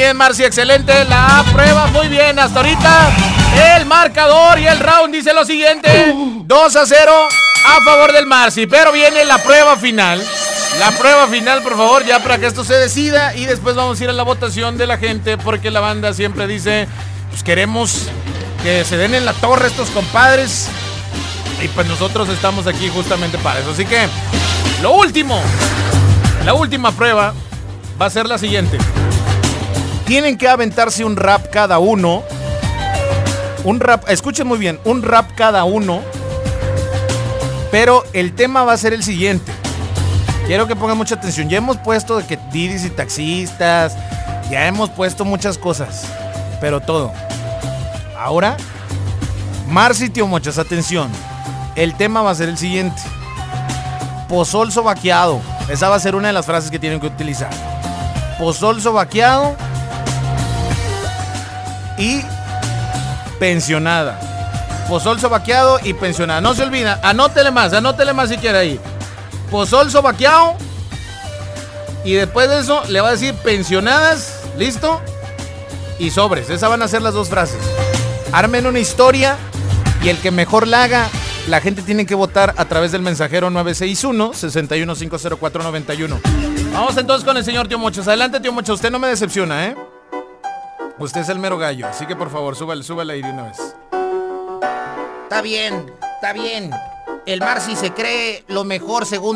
bien, Marci, excelente la prueba, muy bien. Hasta ahorita el marcador y el round dice lo siguiente: 2-0 a favor del Marci. Pero viene la prueba final. La prueba final, por favor, ya para que esto se decida. Y después vamos a ir a la votación de la gente, porque la banda siempre dice, pues queremos que se den en la torre estos compadres. Y pues nosotros estamos aquí justamente para eso. Así que lo último, la última prueba va a ser la siguiente. Tienen que aventarse un rap cada uno. Un rap, escuchen muy bien, un rap cada uno. Pero el tema va a ser el siguiente. Quiero que pongan mucha atención. Ya hemos puesto de que didis y taxistas. Ya hemos puesto muchas cosas. Pero todo. Ahora, Marci, tío Mochas, atención. El tema va a ser el siguiente. Pozol sobaqueado. Esa va a ser una de las frases que tienen que utilizar. Pozol sobaqueado y pensionada. Pozol sobaqueado y pensionada. No se olvida, anótele más si quiere ahí. Pozol sobaqueado y después de eso le va a decir pensionadas, ¿listo? Y sobres. Esas van a ser las dos frases. Armen una historia y el que mejor la haga, la gente tiene que votar a través del mensajero 961-6150491. Vamos entonces con el señor Tío Mochas. Adelante, Tío Mochas, usted no me decepciona, ¿eh? Usted es el mero gallo, así que por favor, súbale ahí de una vez. Está bien. El Marci se cree lo mejor según